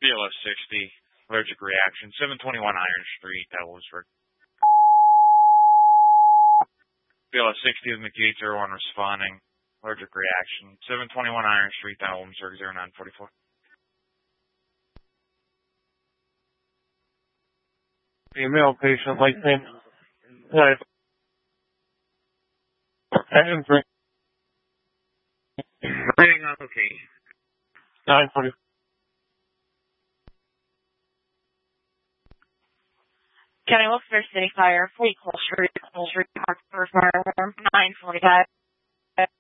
BLS 60, allergic reaction, 721 Iron Street, that was for BLS 60 with McGee 01 responding, allergic reaction, 721 Iron Street, that was 0944. Female patient, like name. Right. And Reading on location. 940. County Wilkes-Barre City Fire, Fleet Close Street, Park, 945.